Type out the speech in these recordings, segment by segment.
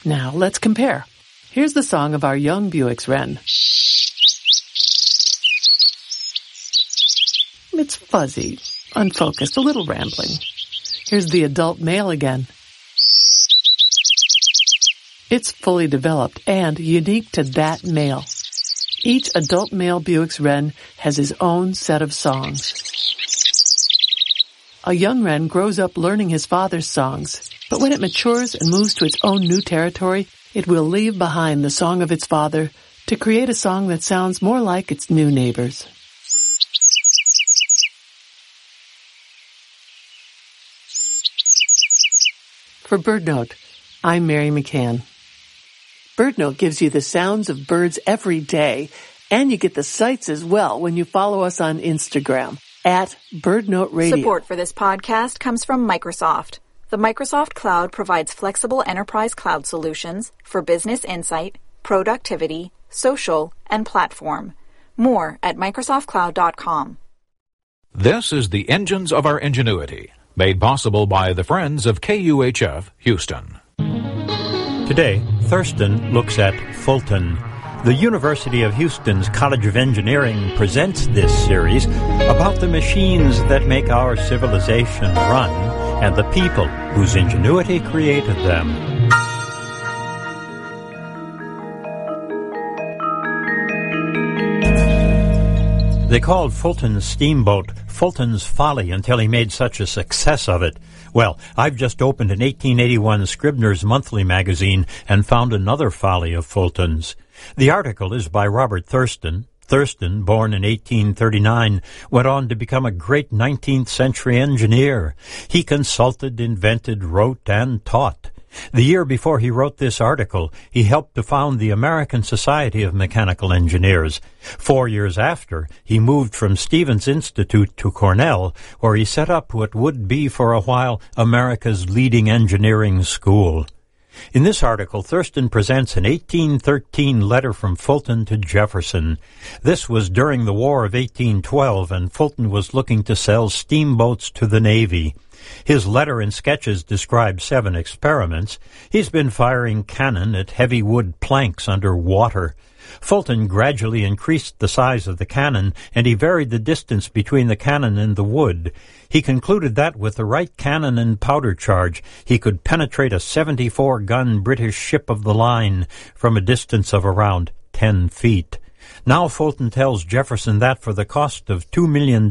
Now, let's compare. Here's the song of our young Buick's wren. It's fuzzy, unfocused, a little rambling. Here's the adult male again. It's fully developed and unique to that male. Each adult male Buick's wren has his own set of songs. A young wren grows up learning his father's songs, but when it matures and moves to its own new territory, it will leave behind the song of its father to create a song that sounds more like its new neighbors. For BirdNote, I'm Mary McCann. BirdNote gives you the sounds of birds every day, and you get the sights as well when you follow us on Instagram at BirdNote Radio. Support for this podcast comes from Microsoft. The Microsoft Cloud provides flexible enterprise cloud solutions for business insight, productivity, social, and platform. More at microsoftcloud.com. This is the Engines of Our Ingenuity, made possible by the friends of KUHF Houston. Today, Thurston looks at Fulton. The University of Houston's College of Engineering presents this series about the machines that make our civilization run and the people whose ingenuity created them. They called Fulton's steamboat Fulton's Folly until he made such a success of it. Well, I've just opened an 1881 Scribner's Monthly magazine and found another folly of Fulton's. The article is by Robert Thurston. Thurston, born in 1839, went on to become a great 19th century engineer. He consulted, invented, wrote, and taught. The year before he wrote this article, he helped to found the American Society of Mechanical Engineers. 4 years after, he moved from Stevens Institute to Cornell, where he set up what would be for a while America's leading engineering school. In this article, Thurston presents an 1813 letter from Fulton to Jefferson. This was during the War of 1812, and Fulton was looking to sell steamboats to the Navy. His letter and sketches describe 7 experiments. He's been firing cannon at heavy wood planks under water. Fulton gradually increased the size of the cannon, and he varied the distance between the cannon and the wood. He concluded that with the right cannon and powder charge, he could penetrate a 74-gun British ship of the line from a distance of around 10 feet. Now Fulton tells Jefferson that for the cost of $2 million,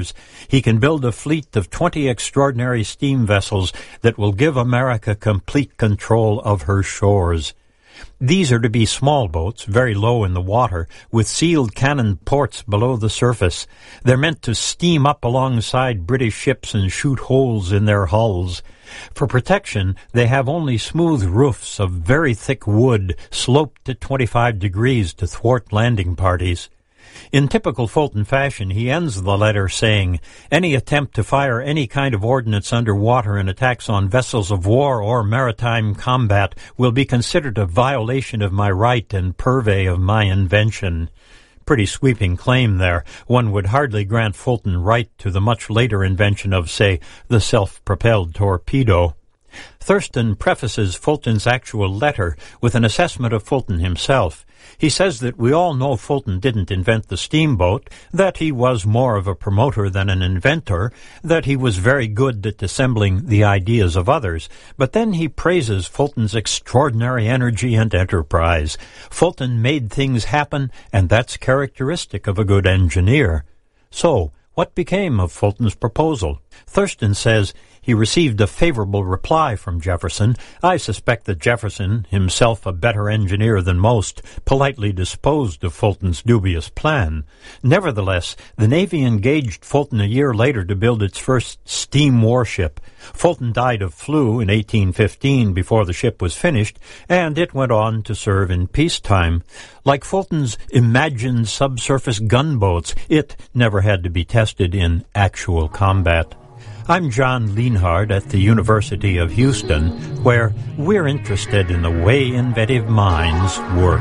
he can build a fleet of 20 extraordinary steam vessels that will give America complete control of her shores. These are to be small boats, very low in the water, with sealed cannon ports below the surface. They're meant to steam up alongside British ships and shoot holes in their hulls. For protection, they have only smooth roofs of very thick wood, sloped at 25 degrees to thwart landing parties. In typical Fulton fashion, he ends the letter saying, "Any attempt to fire any kind of ordnance underwater in attacks on vessels of war or maritime combat will be considered a violation of my right and purvey of my invention." Pretty sweeping claim there. One would hardly grant Fulton right to the much later invention of, say, the self-propelled torpedo. Thurston prefaces Fulton's actual letter with an assessment of Fulton himself. He says that we all know Fulton didn't invent the steamboat, that he was more of a promoter than an inventor, that he was very good at assembling the ideas of others. But then he praises Fulton's extraordinary energy and enterprise. Fulton made things happen, and that's characteristic of a good engineer. So, what became of Fulton's proposal? Thurston says he received a favorable reply from Jefferson. I suspect that Jefferson, himself a better engineer than most, politely disposed of Fulton's dubious plan. Nevertheless, the Navy engaged Fulton a year later to build its first steam warship. Fulton died of flu in 1815 before the ship was finished, and it went on to serve in peacetime. Like Fulton's imagined subsurface gunboats, it never had to be tested in actual combat. I'm John Lienhard at the University of Houston, where we're interested in the way inventive minds work.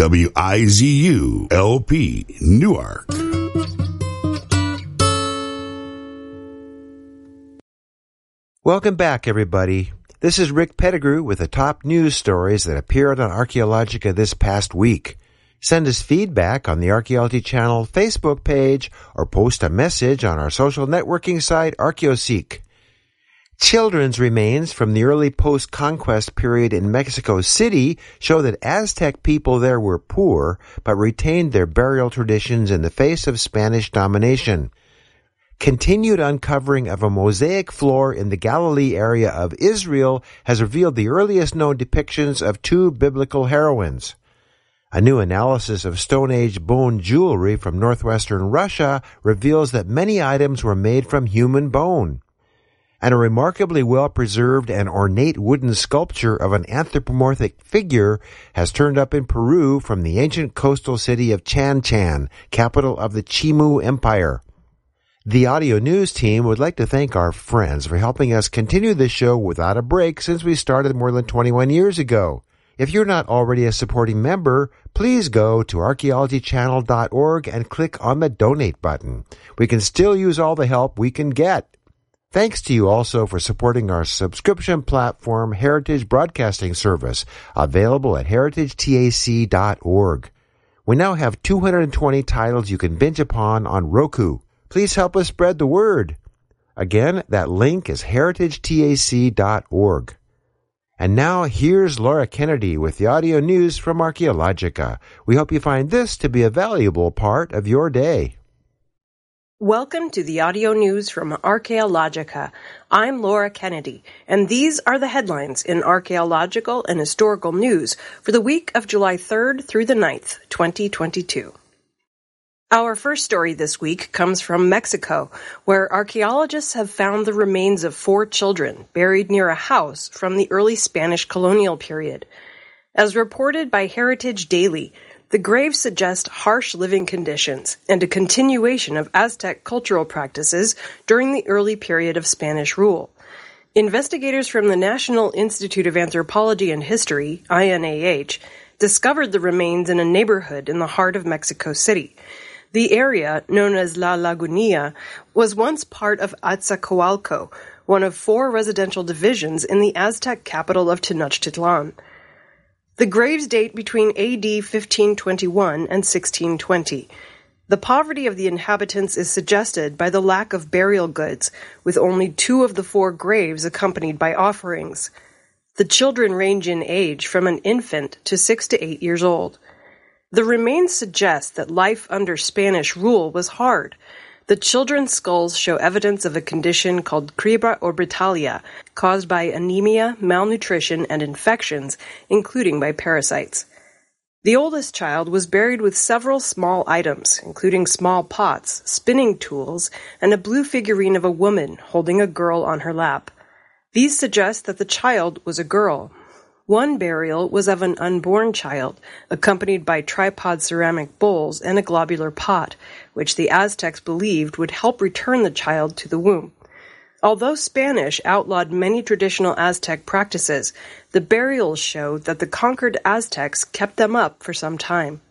WIZU-LP, Newark. Welcome back, everybody. This is Rick Pettigrew with the top news stories that appeared on Archaeologica this past week. Send us feedback on the Archaeology Channel Facebook page or post a message on our social networking site, ArchaeoSeek. Children's remains from the early post-conquest period in Mexico City show that Aztec people there were poor, but retained their burial traditions in the face of Spanish domination. Continued uncovering of a mosaic floor in the Galilee area of Israel has revealed the earliest known depictions of two biblical heroines. A new analysis of Stone Age bone jewelry from northwestern Russia reveals that many items were made from human bone. And a remarkably well-preserved and ornate wooden sculpture of an anthropomorphic figure has turned up in Peru from the ancient coastal city of Chan Chan, capital of the Chimu Empire. The audio news team would like to thank our friends for helping us continue this show without a break since we started more than 21 years ago. If you're not already a supporting member, please go to archaeologychannel.org and click on the donate button. We can still use all the help we can get. Thanks to you also for supporting our subscription platform, Heritage Broadcasting Service, available at heritagetac.org. We now have 220 titles you can binge upon on Roku. Please help us spread the word. Again, that link is heritagetac.org. And now here's Laura Kennedy with the audio news from Archaeologica. We hope you find this to be a valuable part of your day. Welcome to the audio news from Archaeologica. I'm Laura Kennedy, and these are the headlines in archaeological and historical news for the week of July 3rd through the 9th, 2022. Our first story this week comes from Mexico, where archaeologists have found the remains of 4 children buried near a house from the early Spanish colonial period. As reported by Heritage Daily, the graves suggest harsh living conditions and a continuation of Aztec cultural practices during the early period of Spanish rule. Investigators from the National Institute of Anthropology and History, INAH, discovered the remains in a neighborhood in the heart of Mexico City. The area, known as La Lagunilla, was once part of Atzacoalco, one of 4 residential divisions in the Aztec capital of Tenochtitlan. The graves date between AD 1521 and 1620. The poverty of the inhabitants is suggested by the lack of burial goods, with only 2 of the 4 graves accompanied by offerings. The children range in age from an infant to 6 to 8 years old. The remains suggest that life under Spanish rule was hard. The children's skulls show evidence of a condition called cribra orbitalia, caused by anemia, malnutrition, and infections, including by parasites. The oldest child was buried with several small items, including small pots, spinning tools, and a blue figurine of a woman holding a girl on her lap. These suggest that the child was a girl. One burial was of an unborn child, accompanied by tripod ceramic bowls and a globular pot, which the Aztecs believed would help return the child to the womb. Although Spanish outlawed many traditional Aztec practices, the burials show that the conquered Aztecs kept them up for some time.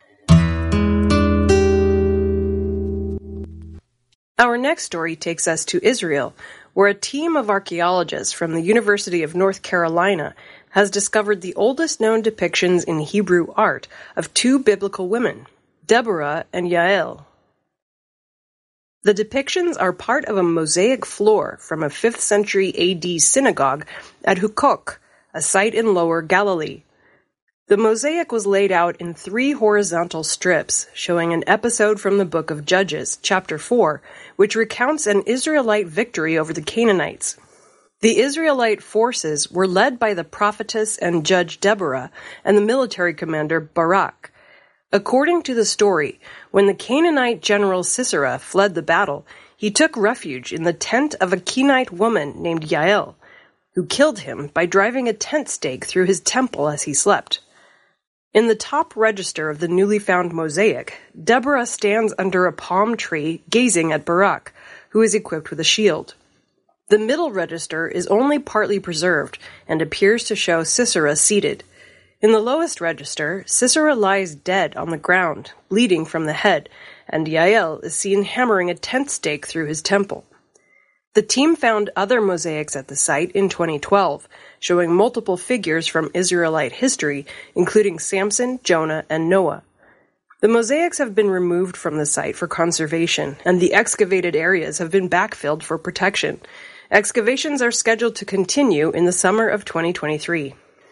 Our next story takes us to Israel, where a team of archaeologists from the University of North Carolina has discovered the oldest known depictions in Hebrew art of 2 biblical women, Deborah and Yael. The depictions are part of a mosaic floor from a 5th century AD synagogue at Hukkok, a site in Lower Galilee. The mosaic was laid out in 3 horizontal strips, showing an episode from the book of Judges, chapter 4, which recounts an Israelite victory over the Canaanites. The Israelite forces were led by the prophetess and judge Deborah and the military commander Barak. According to the story, when the Canaanite general Sisera fled the battle, he took refuge in the tent of a Kenite woman named Yael, who killed him by driving a tent stake through his temple as he slept. In the top register of the newly found mosaic, Deborah stands under a palm tree gazing at Barak, who is equipped with a shield. The middle register is only partly preserved and appears to show Sisera seated. In the lowest register, Sisera lies dead on the ground, bleeding from the head, and Yael is seen hammering a tent stake through his temple. The team found other mosaics at the site in 2012, showing multiple figures from Israelite history, including Samson, Jonah, and Noah. The mosaics have been removed from the site for conservation, and the excavated areas have been backfilled for protection. Excavations are scheduled to continue in the summer of 2023.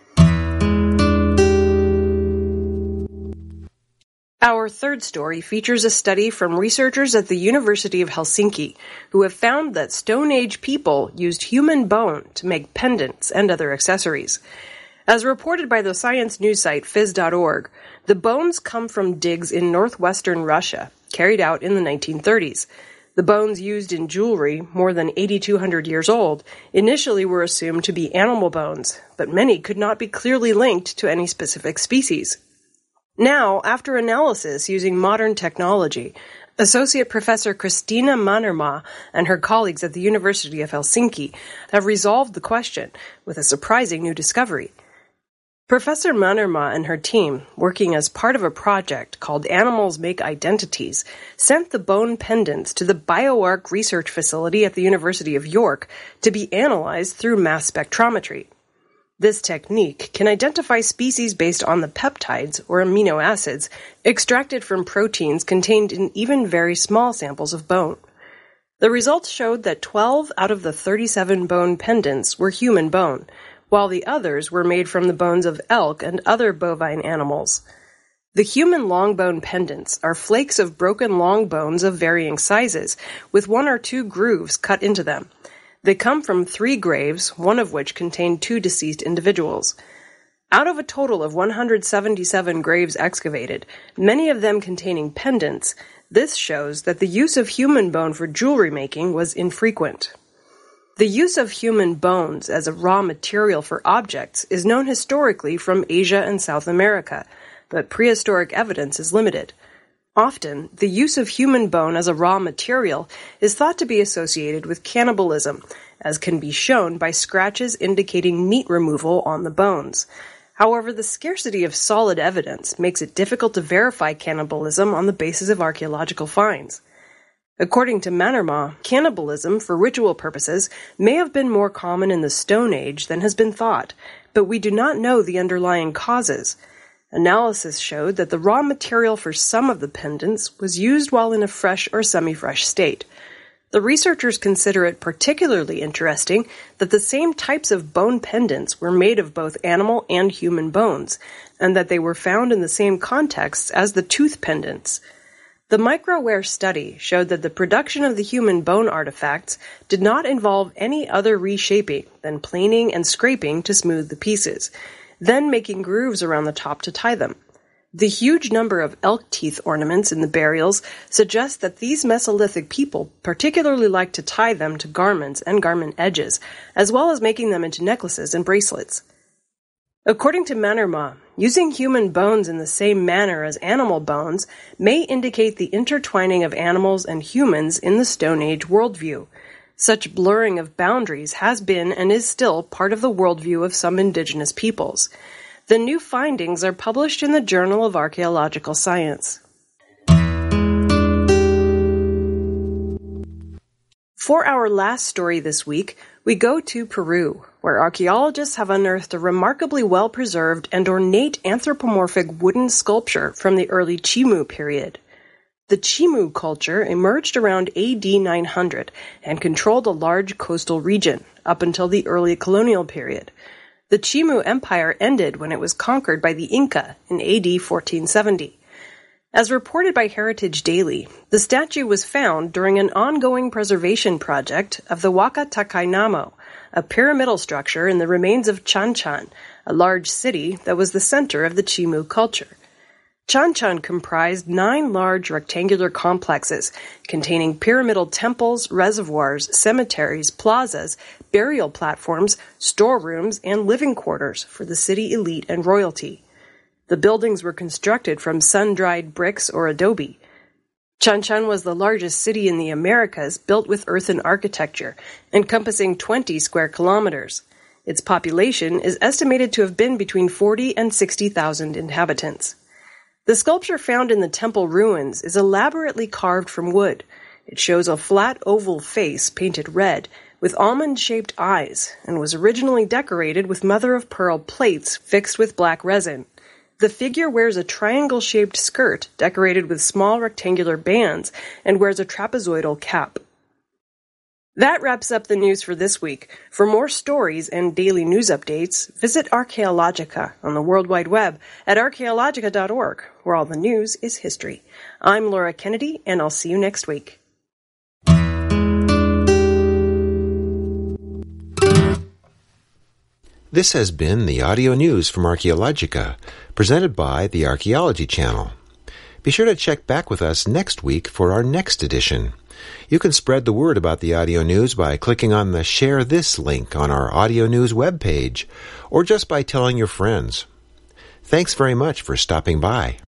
Our third story features a study from researchers at the University of Helsinki, who have found that Stone Age people used human bone to make pendants and other accessories. As reported by the science news site phys.org, the bones come from digs in northwestern Russia, carried out in the 1930s. The bones used in jewelry, more than 8,200 years old, initially were assumed to be animal bones, but many could not be clearly linked to any specific species. Now, after analysis using modern technology, Associate Professor Kristina Mannermaa and her colleagues at the University of Helsinki have resolved the question with a surprising new discovery. Professor Mannermaa and her team, working as part of a project called Animals Make Identities, sent the bone pendants to the BioArc research facility at the University of York to be analyzed through mass spectrometry. This technique can identify species based on the peptides, or amino acids, extracted from proteins contained in even very small samples of bone. The results showed that 12 out of the 37 bone pendants were human bone, while the others were made from the bones of elk and other bovine animals. The human long bone pendants are flakes of broken long bones of varying sizes, with 1 or 2 grooves cut into them. They come from 3 graves, one of which contained 2 deceased individuals. Out of a total of 177 graves excavated, many of them containing pendants, this shows that the use of human bone for jewelry making was infrequent. The use of human bones as a raw material for objects is known historically from Asia and South America, but prehistoric evidence is limited. Often, the use of human bone as a raw material is thought to be associated with cannibalism, as can be shown by scratches indicating meat removal on the bones. However, the scarcity of solid evidence makes it difficult to verify cannibalism on the basis of archaeological finds. According to Mannermaa, cannibalism for ritual purposes may have been more common in the Stone Age than has been thought, but we do not know the underlying causes. Analysis showed that the raw material for some of the pendants was used while in a fresh or semi-fresh state. The researchers consider it particularly interesting that the same types of bone pendants were made of both animal and human bones, and that they were found in the same contexts as the tooth pendants. The microware study showed that the production of the human bone artifacts did not involve any other reshaping than planing and scraping to smooth the pieces, then making grooves around the top to tie them. The huge number of elk teeth ornaments in the burials suggests that these Mesolithic people particularly liked to tie them to garments and garment edges, as well as making them into necklaces and bracelets. According to Mannermaa, using human bones in the same manner as animal bones may indicate the intertwining of animals and humans in the Stone Age worldview. Such blurring of boundaries has been and is still part of the worldview of some indigenous peoples. The new findings are published in the Journal of Archaeological Science. For our last story this week, we go to Peru, where archaeologists have unearthed a remarkably well-preserved and ornate anthropomorphic wooden sculpture from the early Chimu period. The Chimu culture emerged around AD 900 and controlled a large coastal region up until the early colonial period. The Chimu Empire ended when it was conquered by the Inca in AD 1470. As reported by Heritage Daily, the statue was found during an ongoing preservation project of the Huaca Tacainamo, a pyramidal structure in the remains of Chanchan, a large city that was the center of the Chimu culture. Chanchan comprised 9 large rectangular complexes containing pyramidal temples, reservoirs, cemeteries, plazas, burial platforms, storerooms, and living quarters for the city elite and royalty. The buildings were constructed from sun-dried bricks or adobe. Chanchan was the largest city in the Americas built with earthen architecture, encompassing 20 square kilometers. Its population is estimated to have been between 40 and 60,000 inhabitants. The sculpture found in the temple ruins is elaborately carved from wood. It shows a flat oval face painted red with almond-shaped eyes and was originally decorated with mother-of-pearl plates fixed with black resin. The figure wears a triangle-shaped skirt decorated with small rectangular bands and wears a trapezoidal cap. That wraps up the news for this week. For more stories and daily news updates, visit Archaeologica on the World Wide Web at archaeologica.org, where all the news is history. I'm Laura Kennedy, and I'll see you next week. This has been the audio news from Archaeologica, presented by the Archaeology Channel. Be sure to check back with us next week for our next edition. You can spread the word about the audio news by clicking on the Share This link on our audio news webpage, or just by telling your friends. Thanks very much for stopping by.